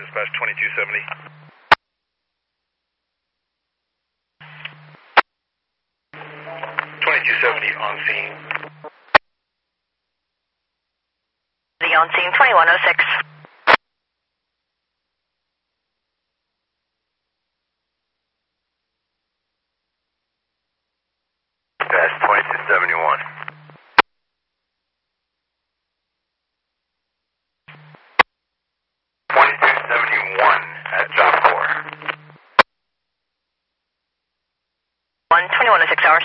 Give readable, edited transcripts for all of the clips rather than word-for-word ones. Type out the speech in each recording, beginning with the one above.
dispatch 2270. 2270 on scene. The on scene 2106. Dispatch 2271. 2271 at job 4. 2106 hours.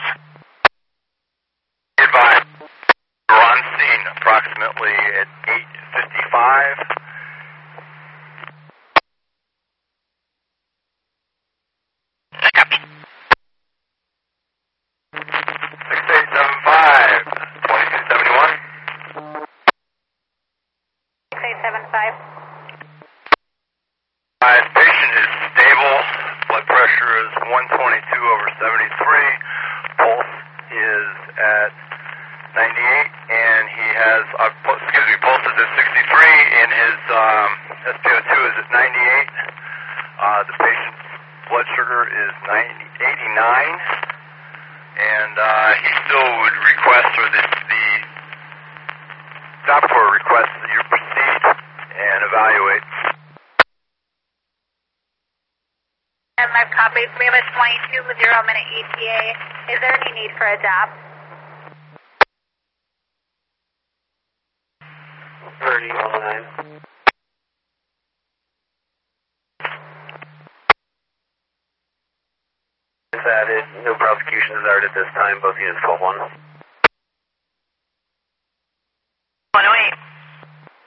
Advise. We're on scene approximately at 8:55. Copy. 6875, 2271. 6875. Patient is stable. Blood pressure is 122/73. Pulse is at 98, and he has, pulse is at 63, and his SpO2 is at 98. The patient's blood sugar is 89, and he still would request, or the doctor requests that you proceed and evaluate. I've copied. We have a 22-0-minute ETA. Is there any need for a DAP? 3009. Is added. No prosecution is added at this time. Both units 12-1.